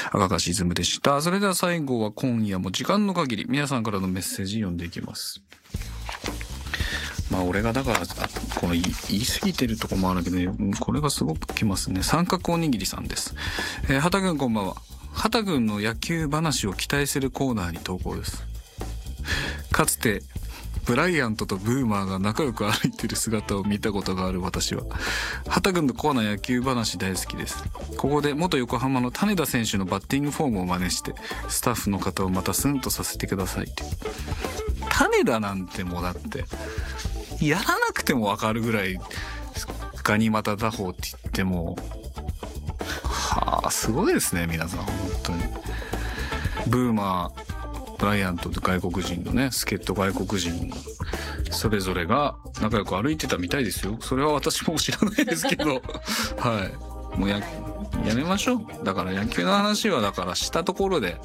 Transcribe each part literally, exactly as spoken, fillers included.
赤が沈むでした。それでは最後は今夜も時間の限り皆さんからのメッセージ読んでいきます。まあ俺がだからこの言い過ぎてるとこもあるけど、ね、これがすごくきますね。三角おにぎりさんです。えー、畑くんこんばんは。畑くんの野球話を期待するコーナーに投稿です。かつてブライアントとブーマーが仲良く歩いてる姿を見たことがある私は畑くんのコアな野球話大好きです。ここで元横浜の種田選手のバッティングフォームを真似してスタッフの方をまたスンとさせてくださいって。種田なんてもうだってやらなくてもわかるぐらいガニ股打法って言ってもはあすごいですね皆さん本当に。ブーマーブライアントと外国人のね助っ人外国人それぞれが仲良く歩いてたみたいですよ。それは私も知らないですけどはいもう や, やめましょう。だから野球の話はだからしたところで、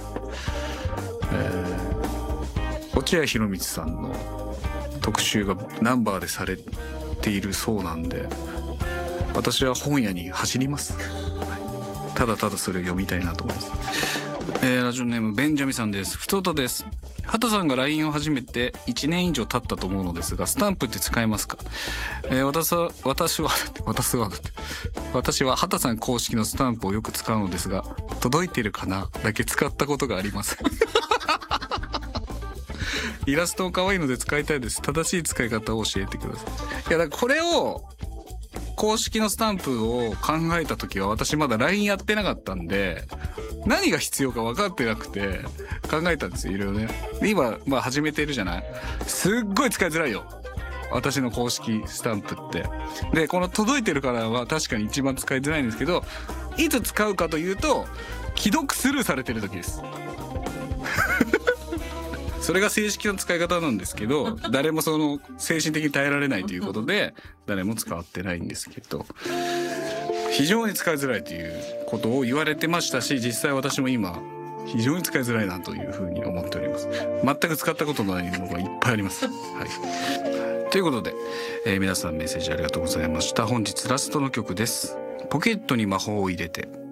えー、落合博満さんの特集がナンバーでされているそうなんで私は本屋に走ります、はい、ただただそれを読みたいなと思います。えー、ラジオネームベンジャミさんです。ふつおたです。畑さんが ライン を始めていちねん以上経ったと思うのですがスタンプって使えますか？えー、私は私は私は私は畑さん公式のスタンプをよく使うのですが届いてるかなだけ使ったことがありますイラスト可愛いので使いたいです。正しい使い方を教えてください。いやだからこれを公式のスタンプを考えた時は私まだ ライン やってなかったんで何が必要か分かってなくて考えたんですよいろいろね。で今まあ始めてるじゃない。すっごい使いづらいよ私の公式スタンプって。でこの届いてるからは確かに一番使いづらいんですけどいつ使うかというと既読スルーされてる時ですそれが正式な使い方なんですけど誰もその精神的に耐えられないということで誰も使ってないんですけど非常に使いづらいということを言われてましたし実際私も今非常に使いづらいなというふうに思っております。全く使ったことのないのがいっぱいあります、はい、ということで、えー、皆さんメッセージありがとうございました。本日ラストの曲です。ポケットに魔法を入れて。